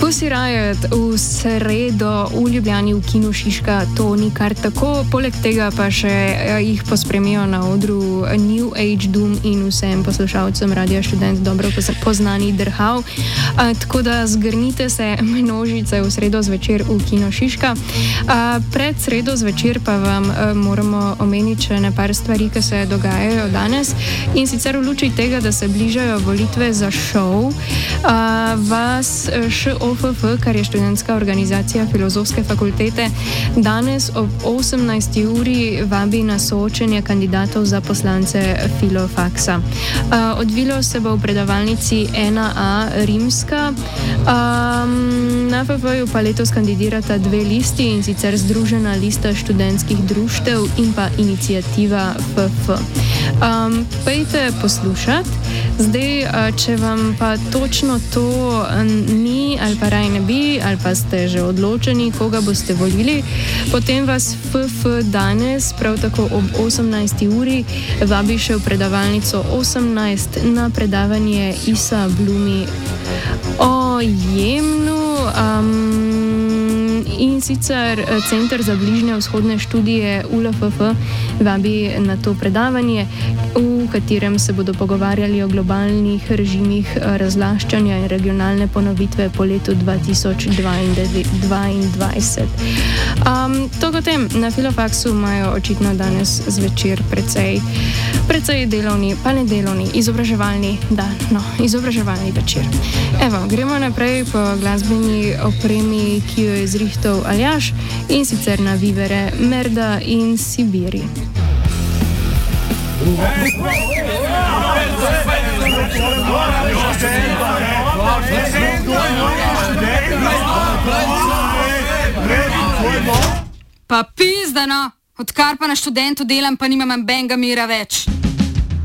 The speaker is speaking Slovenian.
Posirajati v sredo v Ljubljani v Kinu Šiška, to ni kar tako. Poleg tega pa še jih pospremijo na odru New Age Doom in vsem poslušalcem Radia Študent dobro poznani Drhav. Tako da zgrnite se množice v sredo zvečer v Kino Šiška. Pred sredo zvečer pa vam moramo omeniti še nepar stvari, ki se dogajajo danes. In sicer v luči tega, da se bližajo volitve za šov, vas ŠOFF, kar je študentska organizacija Filozofske fakultete, danes ob 18. uri vabi na soočenje kandidatov za poslance Filofaksa. Odvilo se bo v predavalnici 1A Rimska. Na FF-ju pa letos kandidirata dve listi, in sicer Združena lista študentskih društev in pa Iniciativa FF. Pejte poslušati. Zdaj, če vam pa točno to ni ali pa raj ne bi, ali pa ste že odločeni, koga boste volili, potem vas FF danes, prav tako ob 18. uri, vabi še v predavalnico 18 na predavanje Isa Blumi o Jemnu. In sicer Center za bližnje vzhodne študije ULFF vabi na to predavanje, v katerem se bodo pogovarjali o globalnih režimih razlaščanja in regionalne ponovitve po letu 2022. To tem, na Filofaksu imajo očitno danes zvečer precej delovni, pa ne delovni, izobraževalni dan, izobraževalni večer. Evo, gremo naprej po glasbeni opremi, ki jo je zrihtal Aljaž, in sicer na Vivere, Merda in Sibiri. Pa pizdano, odkar pa na Študentu delam, pa nimam benga mira več.